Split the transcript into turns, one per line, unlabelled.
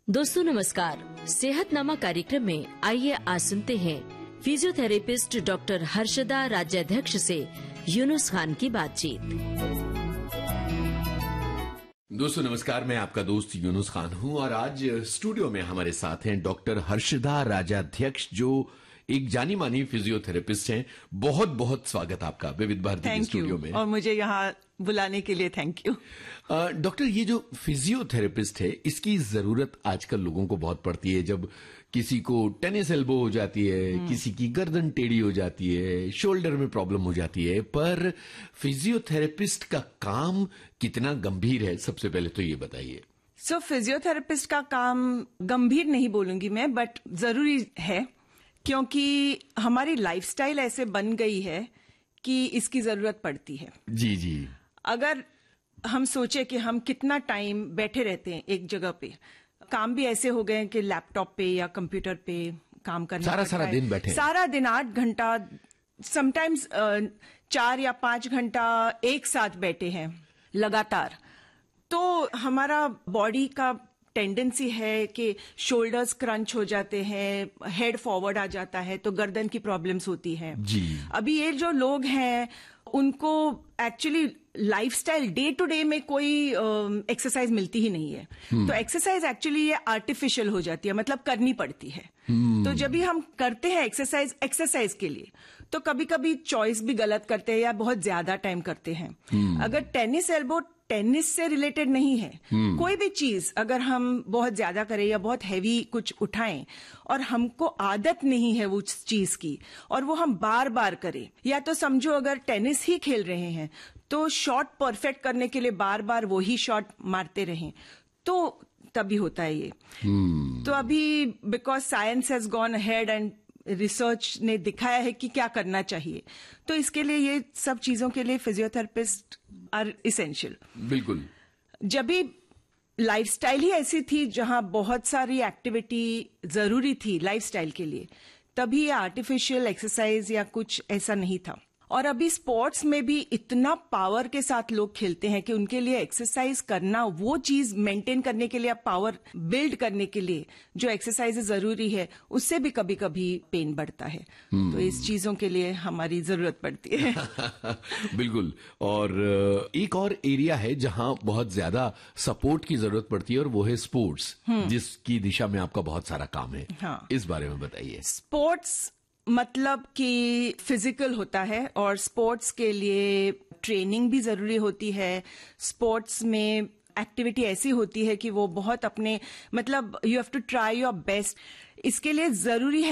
दोस्तों नमस्कार। सेहतनामा कार्यक्रम में आइए आज सुनते हैं फिजियोथेरेपिस्ट डॉक्टर हर्षदा राज्याध्यक्ष से यूनुस खान की बातचीत।
दोस्तों नमस्कार, मैं आपका दोस्त यूनुस खान हूं और आज स्टूडियो में हमारे साथ हैं डॉक्टर हर्षदा राज्याध्यक्ष, जो एक जानी मानी फिजियोथेरेपिस्ट हैं। बहुत बहुत स्वागत आपका विविध भारती के स्टूडियो में,
और मुझे यहाँ बुलाने के लिए थैंक यू।
डॉक्टर, ये जो फिजियोथेरेपिस्ट है इसकी जरूरत आजकल लोगों को बहुत पड़ती है। जब किसी को टेनिस एल्बो हो जाती है, किसी की गर्दन टेढ़ी हो जाती है, शोल्डर में प्रॉब्लम हो जाती है, पर फिजियोथेरेपिस्ट का काम कितना गंभीर है, सबसे पहले तो ये बताइए।
फिजियोथेरेपिस्ट का काम गंभीर नहीं बोलूंगी मैं, बट जरूरी है, क्योंकि हमारी लाइफस्टाइल ऐसे बन गई है कि इसकी जरूरत पड़ती है।
जी जी।
अगर हम सोचे कि हम कितना टाइम बैठे रहते हैं एक जगह पे, काम भी ऐसे हो गए हैं कि लैपटॉप पे या कंप्यूटर पे काम करना
सारा दिन बैठे,
सारा दिन 8 घंटा, समटाइम्स 4 या 5 घंटा एक साथ बैठे हैं लगातार, तो हमारा बॉडी का टेंडेंसी है कि शोल्डर्स क्रंच हो जाते हैं, हेड फॉरवर्ड आ जाता है, तो गर्दन की प्रॉब्लम्स होती है
जी।
अभी ये जो लोग हैं उनको actually lifestyle day to day में कोई एक्सरसाइज मिलती ही नहीं है, तो एक्सरसाइज एक्चुअली ये आर्टिफिशियल हो जाती है, मतलब करनी पड़ती है। तो जब भी हम करते हैं एक्सरसाइज के लिए, तो कभी कभी चॉइस भी गलत करते हैं या बहुत ज्यादा टाइम करते हैं। अगर टेनिस एल्बो टेनिस से रिलेटेड नहीं है, कोई भी चीज अगर हम बहुत ज्यादा करें या बहुत हैवी कुछ उठाएं और हमको आदत नहीं है वो चीज की, और वो हम बार बार करें, या तो समझो अगर टेनिस ही खेल रहे हैं तो शॉट परफेक्ट करने के लिए बार बार वही शॉट मारते रहें, तो तभी होता है ये। तो अभी because science has gone ahead and research ने दिखाया है कि क्या करना चाहिए, तो इसके लिए ये सब चीजों के लिए फिजियोथेरेपिस्ट आर इसेंशियल।
बिल्कुल।
जब भी लाइफस्टाइल ही ऐसी थी जहां बहुत सारी एक्टिविटी जरूरी थी लाइफस्टाइल के लिए, तभी ये आर्टिफिशियल एक्सरसाइज या कुछ ऐसा नहीं था। और अभी स्पोर्ट्स में भी इतना पावर के साथ लोग खेलते हैं कि उनके लिए एक्सरसाइज करना, वो चीज मेंटेन करने के लिए, पावर बिल्ड करने के लिए जो एक्सरसाइज जरूरी है, उससे भी कभी कभी पेन बढ़ता है। तो इस चीजों के लिए हमारी जरूरत पड़ती है।
बिल्कुल। और एक और एरिया है जहां बहुत ज्यादा सपोर्ट की जरूरत पड़ती है, और वो है स्पोर्ट्स, जिसकी दिशा में आपका बहुत सारा काम है। हाँ। इस बारे में बताइए।
स्पोर्ट्स मतलब कि फिजिकल होता है, और स्पोर्ट्स के लिए ट्रेनिंग भी जरूरी होती है। स्पोर्ट्स में एक्टिविटी ऐसी होती है कि वो बहुत अपने, मतलब you have to try your best. इसके लिए जरूरी है